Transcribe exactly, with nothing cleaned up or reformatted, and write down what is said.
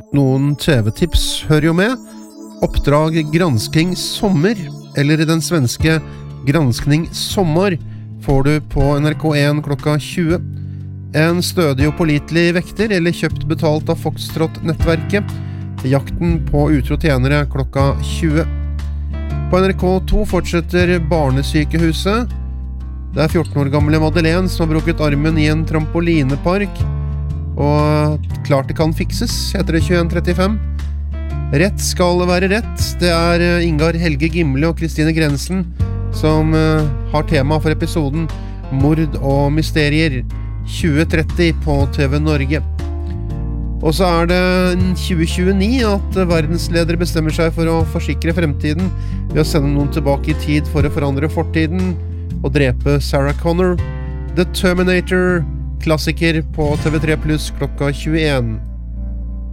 Noen T V-tips hører jo med. Oppdrag Gransking Sommer, eller den svenske Granskning Sommar, får du på N R K en klokka tjue. En stødig og pålitelig vekter, eller kjøpt betalt av Foxtrot-nettverket. Jakten på utro tjenere klokka tjue. På N R K to fortsetter Barnesykehuset. Det er fjorten år gamle Madeleine som har brukket armen i en trampolinepark, og klart det kan fikses, heter det tjueen trettifem. Rett skal være rett. Det er Ingar Helge Gimle og Kristine Grensen som har tema for episoden Mord og mysterier, tjue tretti på T V Norge. Og så er det tjue tjueni at verdensledere bestemmer seg for å forsikre fremtiden ved å sende noen tilbake i tid for å forandre fortiden og drepe Sarah Connor. The Terminator, klassiker på T V tre pluss klokka tjueen.